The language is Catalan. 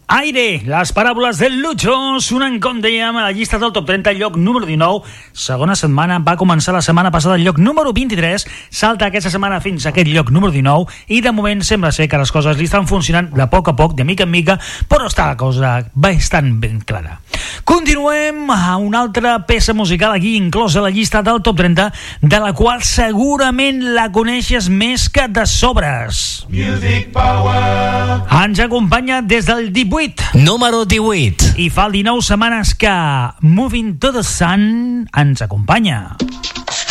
Aire, les paraules del Lucho sonen, com dèiem, a la llista del top 30, lloc número 19. Segona setmana, va començar la setmana passada al lloc número 23, salta aquesta setmana fins a aquest lloc número 19, i de moment sembla ser que les coses li estan funcionant de poc a poc, de mica en mica, però està la cosa bastant ben clara. Continuem a una altra peça musical aquí inclosa a la llista del top 30, de la qual segurament la coneixes més que de sobres. Music Power. Ens acompanya des del 18. Número 18. I fa 19 setmanes que Moving to the Sun ens acompanya.